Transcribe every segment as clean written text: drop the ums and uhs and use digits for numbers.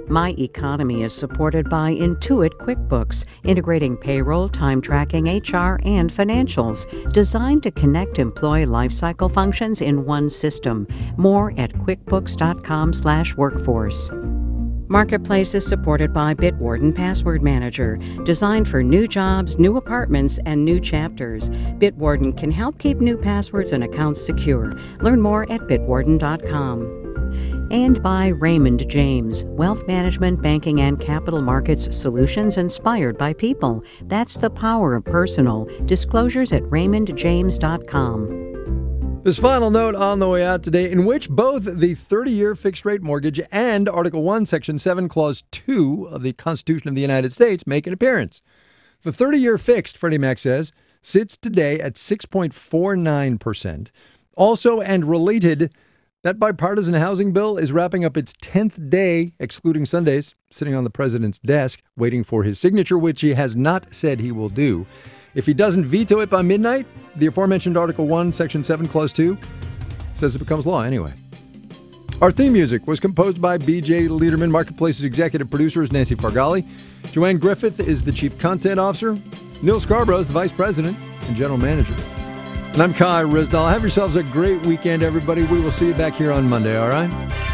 My Economy is supported by Intuit QuickBooks, integrating payroll, time tracking, HR, and financials, designed to connect employee lifecycle functions in one system. More at quickbooks.com/workforce. Marketplace is supported by Bitwarden Password Manager, designed for new jobs, new apartments, and new chapters. Bitwarden can help keep new passwords and accounts secure. Learn more at bitwarden.com. And by Raymond James, wealth management, banking, and capital markets solutions inspired by people. That's the power of personal. Disclosures at raymondjames.com. This final note on the way out today, in which both the 30-year fixed-rate mortgage and Article 1, Section 7, Clause 2 of the Constitution of the United States make an appearance. The 30-year fixed, Freddie Mac says, sits today at 6.49%. Also and related, that bipartisan housing bill is wrapping up its 10th day, excluding Sundays, sitting on the president's desk, waiting for his signature, which he has not said he will do. If he doesn't veto it by midnight, the aforementioned Article 1, Section 7, Clause 2 says it becomes law anyway. Our theme music was composed by B.J. Liederman. Marketplace's executive producer is Nancy Fargali. Joanne Griffith is the chief content officer. Neil Scarborough is the vice president and general manager. And I'm Kai Rizdal. Have yourselves a great weekend, everybody. We will see you back here on Monday, all right?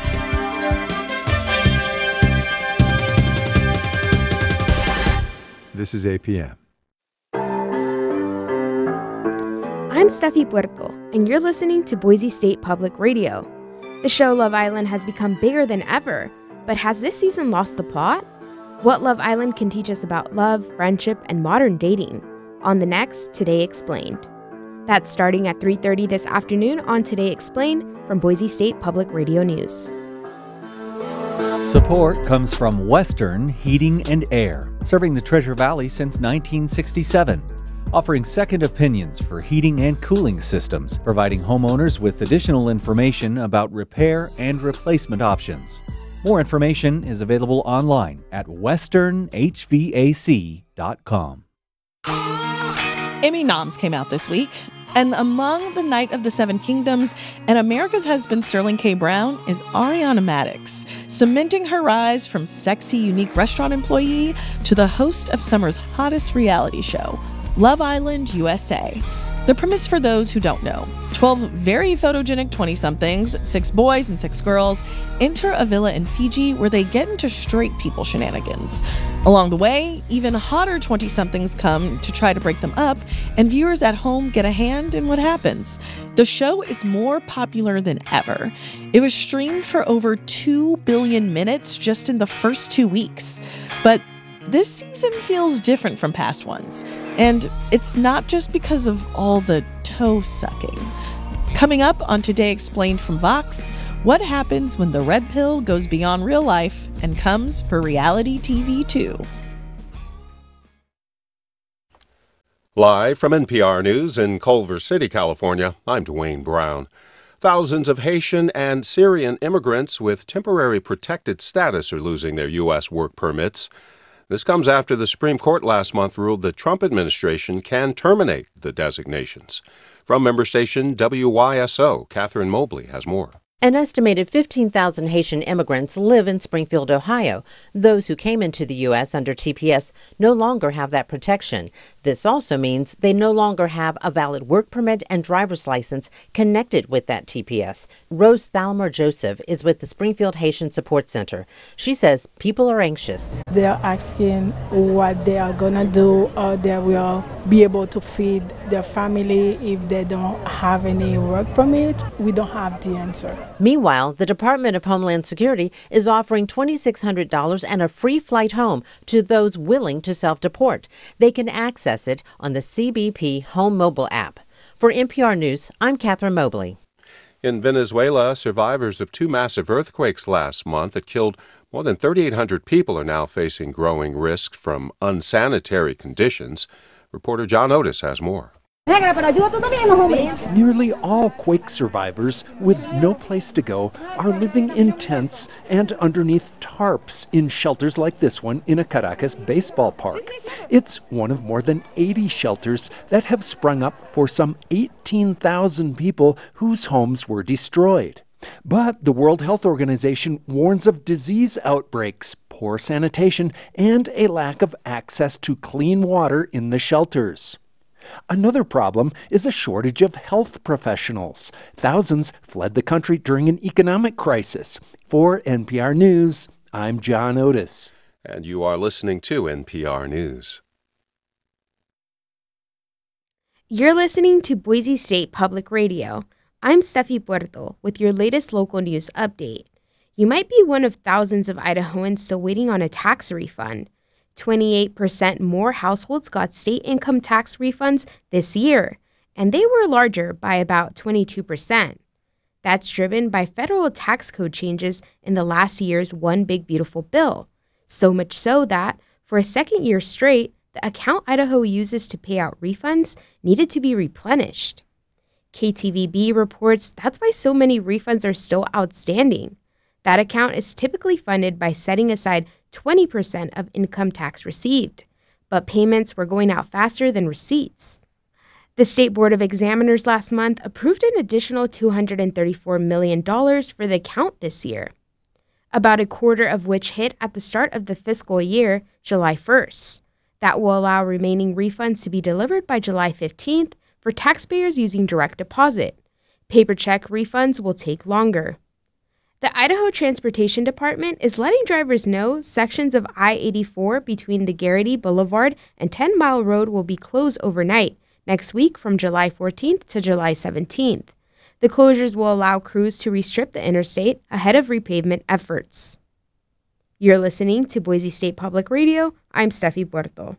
This is APM. I'm Steffi Puerto, and you're listening to Boise State Public Radio. The show Love Island has become bigger than ever, but has this season lost the plot? What Love Island can teach us about love, friendship, and modern dating on the next Today Explained. That's starting at 3:30 this afternoon on Today Explained from Boise State Public Radio News. Support comes from Western Heating and Air, serving the Treasure Valley since 1967. Offering second opinions for heating and cooling systems, providing homeowners with additional information about repair and replacement options. More information is available online at westernhvac.com. Emmy noms came out this week, and among the Knight of the Seven Kingdoms and America's Husband Sterling K. Brown is Ariana Madix, cementing her rise from sexy, unique restaurant employee to the host of summer's hottest reality show, Love Island USA. The premise for those who don't know: 12 very photogenic 20-somethings, 6 boys and 6 girls, enter a villa in Fiji where they get into straight people shenanigans. Along the way, even hotter 20-somethings come to try to break them up, and viewers at home get a hand in what happens. The show is more popular than ever. It was streamed for over 2 billion minutes just in the first 2 weeks. But this season feels different from past ones, and it's not just because of all the toe sucking. Coming up on Today Explained from Vox, what happens when the red pill goes beyond real life and comes for reality TV too? Live from NPR News in Culver City, California, I'm Dwayne Brown. Thousands of Haitian and Syrian immigrants with temporary protected status are losing their U.S. work permits. This comes after the Supreme Court last month ruled the Trump administration can terminate the designations. From member station WYSO, Catherine Mobley has more. An estimated 15,000 Haitian immigrants live in Springfield, Ohio. Those who came into the U.S. under TPS no longer have that protection. This also means they no longer have a valid work permit and driver's license connected with that TPS. Rose Thalmer Joseph is with the Springfield Haitian Support Center. She says people are anxious. They're asking what they are going to do, or they will be able to feed their family if they don't have any work permit. We don't have the answer. Meanwhile, the Department of Homeland Security is offering $2,600 and a free flight home to those willing to self-deport. They can access it on the CBP Home Mobile app. For NPR News, I'm Catherine Mobley. In Venezuela, survivors of 2 massive earthquakes last month that killed more than 3,800 people are now facing growing risks from unsanitary conditions. Reporter John Otis has more. Nearly all quake survivors with no place to go are living in tents and underneath tarps in shelters like this one in a Caracas baseball park. It's one of more than 80 shelters that have sprung up for some 18,000 people whose homes were destroyed. But the World Health Organization warns of disease outbreaks, poor sanitation, and a lack of access to clean water in the shelters. Another problem is a shortage of health professionals. Thousands fled the country during an economic crisis. For NPR News, I'm John Otis. And you are listening to NPR News. You're listening to Boise State Public Radio. I'm Steffi Puerto with your latest local news update. You might be one of thousands of Idahoans still waiting on a tax refund. 28% more households got state income tax refunds this year, and they were larger by about 22%. That's driven by federal tax code changes in the last year's One Big Beautiful Bill, so much so that, for a second year straight, the account Idaho uses to pay out refunds needed to be replenished. KTVB reports that's why so many refunds are still outstanding. That account is typically funded by setting aside 20% of income tax received, but payments were going out faster than receipts. The State Board of Examiners last month approved an additional $234 million for the account this year, about a quarter of which hit at the start of the fiscal year, July 1st. That will allow remaining refunds to be delivered by July 15th for taxpayers using direct deposit. Paper check refunds will take longer. The Idaho Transportation Department is letting drivers know sections of I-84 between the Garrity Boulevard and 10 Mile Road will be closed overnight next week from July 14th to July 17th. The closures will allow crews to restrip the interstate ahead of repavement efforts. You're listening to Boise State Public Radio. I'm Steffi Puerto.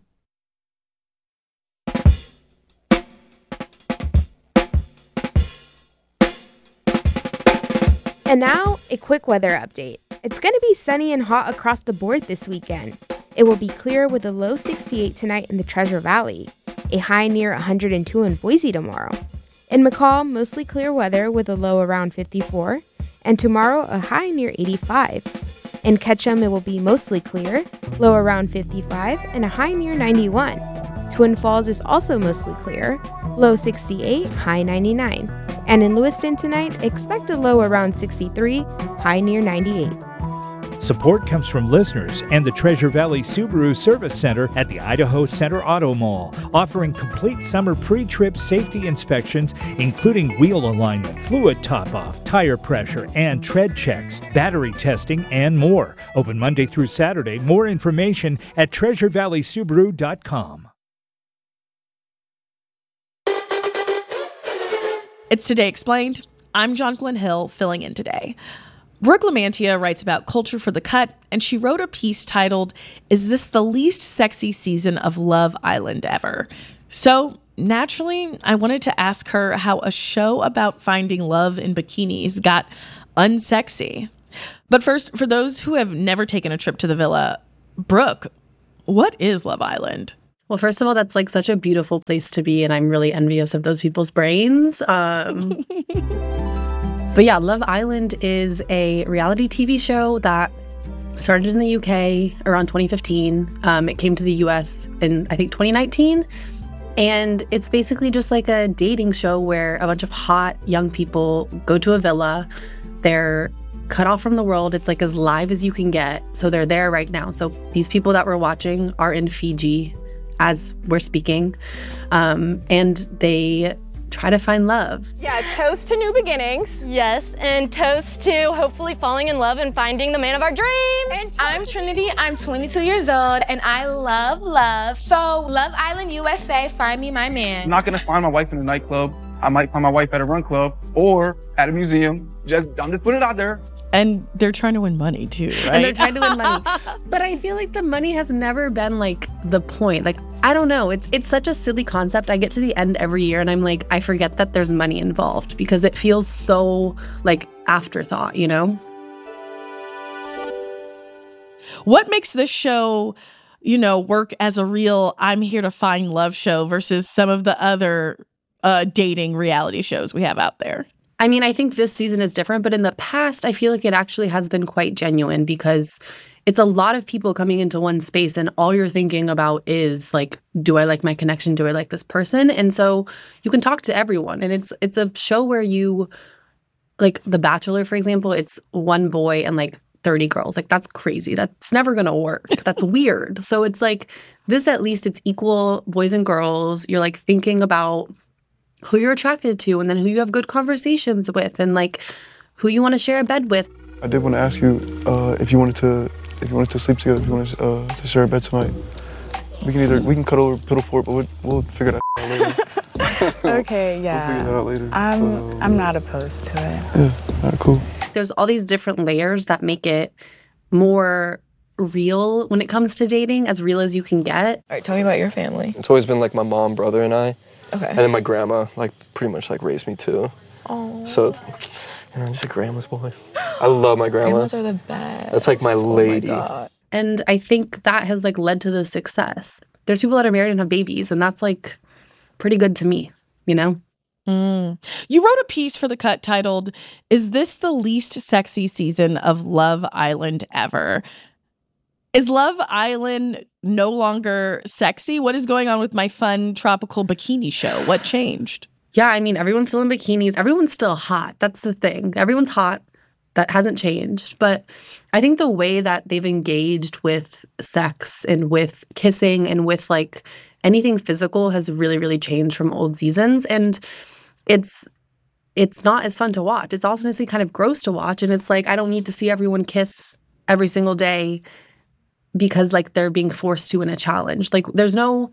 And now, a quick weather update. It's going to be sunny and hot across the board this weekend. It will be clear with a low 68 tonight in the Treasure Valley, a high near 102 in Boise tomorrow. In McCall, mostly clear weather with a low around 54, and tomorrow a high near 85. In Ketchum, it will be mostly clear, low around 55, and a high near 91. Twin Falls is also mostly clear, low 68, high 99. And in Lewiston tonight, expect a low around 63, high near 98. Support comes from listeners and the Treasure Valley Subaru Service Center at the Idaho Center Auto Mall, offering complete summer pre-trip safety inspections, including wheel alignment, fluid top-off, tire pressure, and tread checks, battery testing, and more. Open Monday through Saturday. More information at treasurevalleysubaru.com. It's Today Explained. I'm Jonquilyn Hill, filling in today. Brooke Lamantia writes about culture for The Cut, and she wrote a piece titled, "Is This the Least Sexy Season of Love Island Ever?" So, naturally, I wanted to ask her how a show about finding love in bikinis got unsexy. But first, for those who have never taken a trip to the villa, Brooke, what is Love Island? Well, first of all, that's like such a beautiful place to be, and I'm really envious of those people's brains. But yeah, Love Island is a reality TV show that started in the UK around 2015. It came to the US in, I think, 2019. And it's basically just like a dating show where a bunch of hot young people go to a villa. They're cut off from the world. It's like as live as you can get. So they're there right now. So these people that we're watching are in Fiji as we're speaking, and they try to find love. Yeah, toast to new beginnings. Yes, and toast to hopefully falling in love and finding the man of our dreams. I'm Trinity, I'm 22 years old, and I love love. So, Love Island USA, find me my man. I'm not gonna find my wife in a nightclub. I might find my wife at a run club or at a museum. I'm just putting it out there. And they're trying to win money too, right? And they're trying to win money. But I feel like the money has never been like the point. Like, I don't know. It's such a silly concept. I get to the end every year and I'm like, I forget that there's money involved because it feels so like afterthought, you know? What makes this show, work as a real I'm here to find love show versus some of the other dating reality shows we have out there? I mean, I think this season is different, but in the past, I feel like it actually has been quite genuine because it's a lot of people coming into one space and all you're thinking about is like, do I like my connection? Do I like this person? And so you can talk to everyone. And it's a show where you like The Bachelor, for example, it's one boy and like 30 girls. Like, that's crazy. That's never going to work. That's weird. So it's like this, at least it's equal boys and girls. You're like thinking about who you're attracted to and then who you have good conversations with and like who you want to share a bed with. I did want to ask you if you wanted to sleep together, if you wanted to share a bed tonight. We can cuddle or piddle for it, but we'll figure that out later. Okay, yeah. We'll figure that out later. I'm not opposed to it. Yeah, all right, cool. There's all these different layers that make it more real when it comes to dating, as real as you can get. All right, tell me about your family. It's always been like my mom, brother, and I. Okay. And then my grandma, like, pretty much like raised me too. Oh. So it's, I'm just a grandma's boy. I love my grandma. Grandmas are the best. That's like my lady. Oh my God. And I think that has like led to the success. There's people that are married and have babies, and that's like pretty good to me, you know? You wrote a piece for The Cut titled, "Is this the least sexy season of Love Island ever?" Is Love Island no longer sexy? What is going on with my fun tropical bikini show? What changed? Yeah, I mean, everyone's still in bikinis. Everyone's still hot. That's the thing. Everyone's hot. That hasn't changed. But I think the way that they've engaged with sex and with kissing and with like anything physical has really, really changed from old seasons. And it's not as fun to watch. It's honestly kind of gross to watch. And it's like, I don't need to see everyone kiss every single day because like they're being forced to in a challenge. Like there's no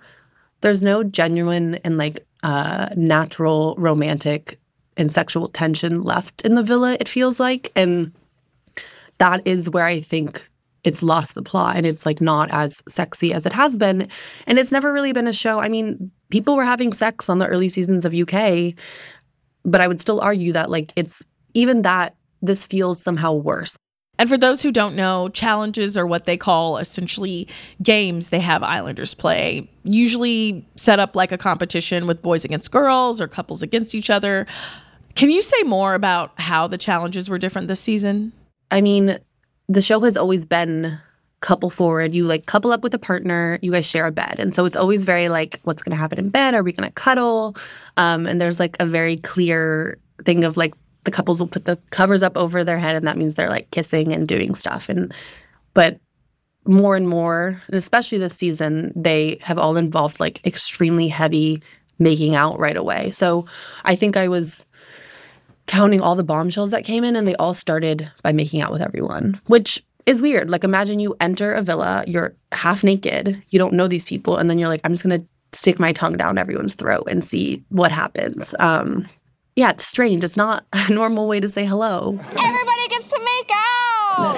genuine and like natural romantic and sexual tension left in the villa, it feels like. And that is where I think it's lost the plot, and it's like not as sexy as it has been. And it's never really been a show. I mean, people were having sex on the early seasons of UK, but I would still argue that like it's even that this feels somehow worse. And for those who don't know, challenges are what they call essentially games they have Islanders play, usually set up like a competition with boys against girls or couples against each other. Can you say more about how the challenges were different this season? I mean, the show has always been couple forward. You like couple up with a partner, you guys share a bed. And so it's always very like, what's going to happen in bed? Are we going to cuddle? And there's like a very clear thing of like, the couples will put the covers up over their head, and that means they're like kissing and doing stuff. But more and more, and especially this season, they have all involved like extremely heavy making out right away. So I think I was counting all the bombshells that came in, and they all started by making out with everyone, which is weird. Like imagine you enter a villa, you're half naked, you don't know these people, and then you're like, I'm just going to stick my tongue down everyone's throat and see what happens. Yeah, it's strange. It's not a normal way to say hello. Everybody gets to make out!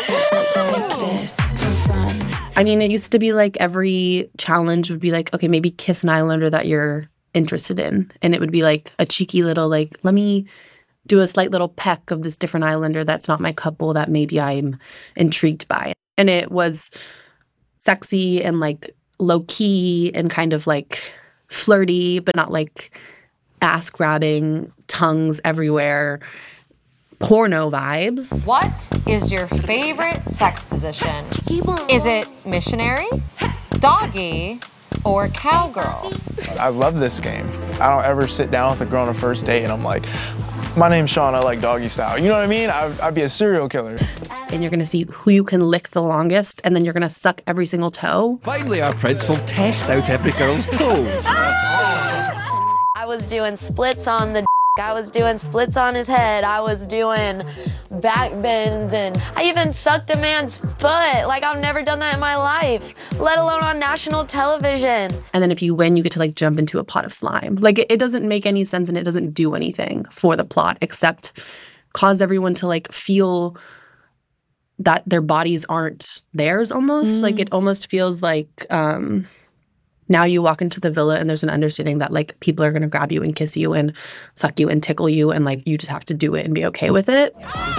I mean, it used to be like every challenge would be like, okay, maybe kiss an Islander that you're interested in. And it would be like a cheeky little like, let me do a slight little peck of this different Islander that's not my couple that maybe I'm intrigued by. And it was sexy and like low-key and kind of like flirty, but not like ass-grabbing, tongues everywhere, porno vibes. What is your favorite sex position? Is it missionary, doggy, or cowgirl? I love this game. I don't ever sit down with a girl on a first date and I'm like, my name's Sean, I like doggy style. You know what I mean? I'd be a serial killer. And you're going to see who you can lick the longest, and then you're going to suck every single toe. Finally, our prince will test out every girl's toes. I was doing splits on the I was doing splits on his head. I was doing back bends, and I even sucked a man's foot. Like, I've never done that in my life, let alone on national television. And then if you win, you get to like jump into a pot of slime. Like it doesn't make any sense, and it doesn't do anything for the plot except cause everyone to like feel that their bodies aren't theirs almost. Like it almost feels like now you walk into the villa and there's an understanding that like people are going to grab you and kiss you and suck you and tickle you, and like you just have to do it and be okay with it.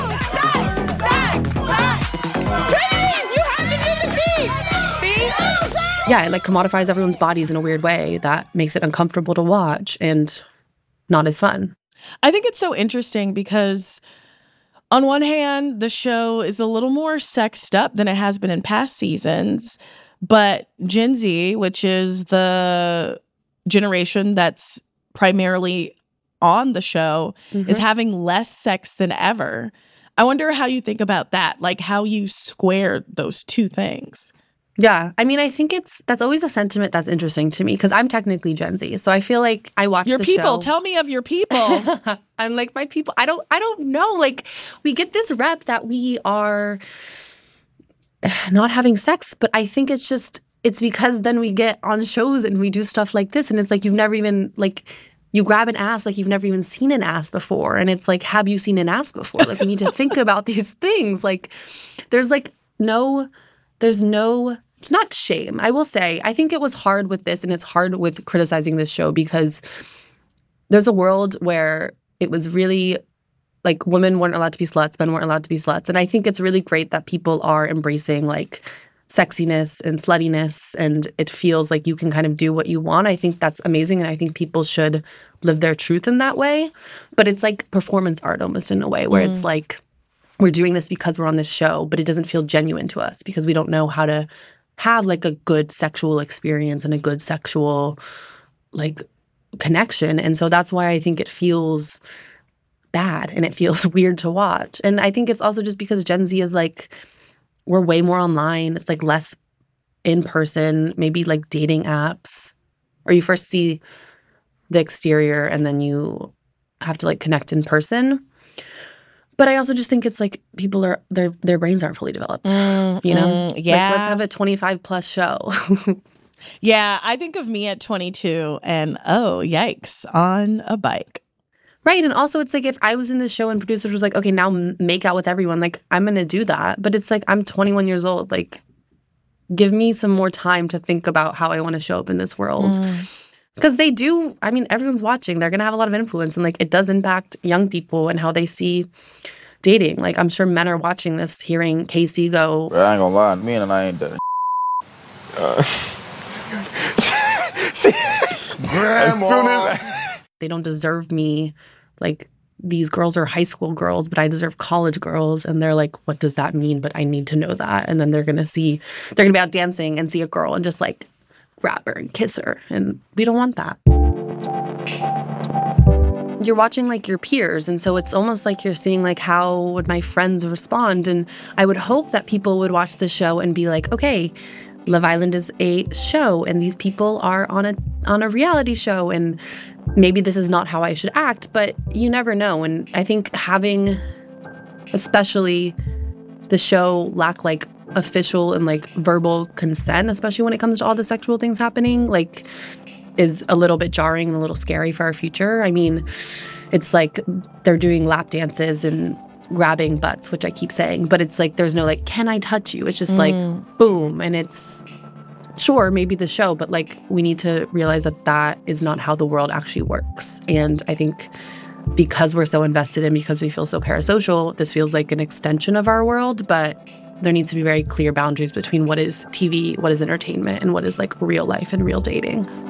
Yeah, it like commodifies everyone's bodies in a weird way that makes it uncomfortable to watch and not as fun. I think it's so interesting because on one hand, the show is a little more sexed up than it has been in past seasons. But Gen Z, which is the generation that's primarily on the show is having less sex than ever. I wonder how you think about that, like how you square those two things. Yeah. I mean, I think that's always a sentiment that's interesting to me because I'm technically Gen Z. So I feel like I watch your the people. show. Tell me of your people. I'm like, my people. I don't know. Like, we get this rep that we are not having sex, but I think it's because then we get on shows and we do stuff like this. And it's like, you've never even, like, you grab an ass like you've never even seen an ass before. And it's like, have you seen an ass before? Like, we need to think about these things. Like, there's no, it's not shame. I will say, I think it was hard with this and it's hard with criticizing this show because there's a world where it was really like women weren't allowed to be sluts, men weren't allowed to be sluts. And I think it's really great that people are embracing like sexiness and sluttiness and it feels like you can kind of do what you want. I think that's amazing and I think people should live their truth in that way. But it's like performance art almost in a way where it's like we're doing this because we're on this show, but it doesn't feel genuine to us because we don't know how to have like a good sexual experience and a good sexual like connection. And so that's why I think it feels bad and it feels weird to watch. And I think it's also just because Gen Z is like, we're way more online. It's like less in person, maybe like dating apps, or you first see the exterior and then you have to like connect in person. But I also just think it's like people are, their brains aren't fully developed, you know? Yeah. Like, let's have a 25 plus show. Yeah, I think of me at 22 and, oh, yikes, on a bike. Right. And also it's like if I was in this show and producers was like, okay, now make out with everyone, like I'm going to do that. But it's like I'm 21 years old. Like give me some more time to think about how I want to show up in this world. Because they do, I mean, everyone's watching. They're going to have a lot of influence. And like it does impact young people and how they see dating. Like I'm sure men are watching this, hearing Casey go, I ain't gonna lie, me and I ain't done Grandma. They don't deserve me. Like these girls are high school girls, but I deserve college girls. And they're like, what does that mean? But I need to know that. And then they're going to be out dancing and see a girl and just like grab her and kiss her. And we don't want that. You're watching like your peers. And so it's almost like you're seeing like how would my friends respond? And I would hope that people would watch the show and be like, okay, Love Island is a show and these people are on a reality show and maybe this is not how I should act, but you never know. And I think having especially the show lack like official and like verbal consent, especially when it comes to all the sexual things happening, like is a little bit jarring and a little scary for our future. I mean, it's like they're doing lap dances and grabbing butts, which I keep saying, but it's like there's no like, can I touch you? It's just like boom. And it's sure, maybe the show, but like we need to realize that that is not how the world actually works. And I think because we're so invested and because we feel so parasocial, this feels like an extension of our world, but there needs to be very clear boundaries between what is TV, what is entertainment, and what is like real life and real dating.